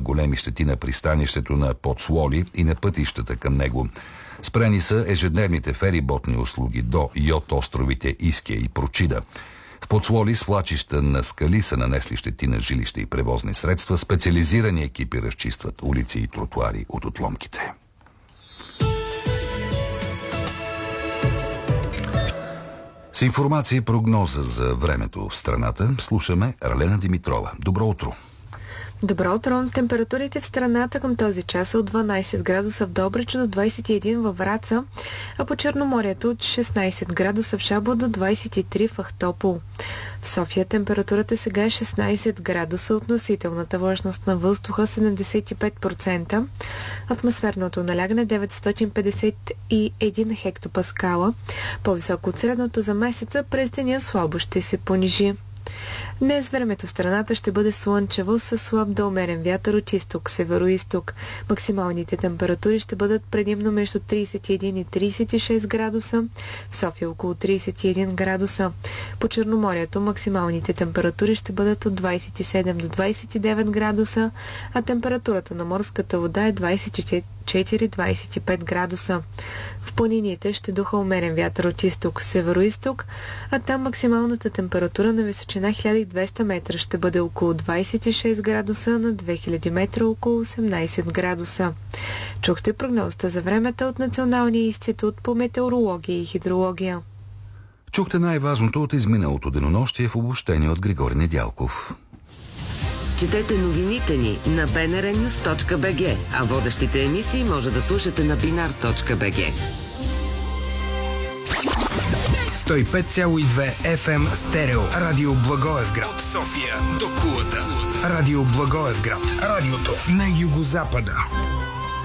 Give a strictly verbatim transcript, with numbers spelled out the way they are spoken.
големи щети на пристанището на Поцуоли и на пътищата към него. Спрени са ежедневните фериботни услуги до и от островите Иския и Прочида. В Поцуоли свлачища на скали са нанесли щети на жилища и превозни средства. Специализирани екипи разчистват улици и тротуари от отломките. С информация и прогноза за времето в страната слушаме Ралена Димитрова. Добро утро! Добро утро! Температурите в страната към този час са от дванайсет градуса в Добрич до двайсет и един във Враца, а по Черноморието от шестнайсет градуса в Шабла до двайсет и три в Ахтопол. В София температурата сега е шестнайсет градуса, относителната влажност на въздуха седемдесет и пет процента, атмосферното налягане деветстотин петдесет и един хектопаскала, по-високо от средното за месеца, през деня слабо ще се понижи. Днес времето в страната ще бъде слънчево с слаб до умерен вятър от изток, северо-изток. Максималните температури ще бъдат предимно между трийсет и един и трийсет и шест градуса, в София около трийсет и един градуса. По Черноморието максималните температури ще бъдат от двайсет и седем до двайсет и девет градуса, а температурата на морската вода е двайсет и четири до двайсет и пет градуса. В планините ще духа умерен вятър от изток, северо-изток, а там максималната температура на височина хиляда и двеста метра ще бъде около двайсет и шест градуса, на две хиляди метра около осемнайсет градуса. Чухте прогнозата за времето от Националния институт по метеорология и хидрология. Чухте най-важното от изминалото денонощие в обобщение от Григорий Недялков. Четете новините ни на би ен ар нюс точка би джи, а водещите емисии може да слушате на бинар точка би джи. сто и пет цяло и две еф ем стерео. Радио Благоевград. От София до Кулата. Радио Благоевград. Радиото на югозапада.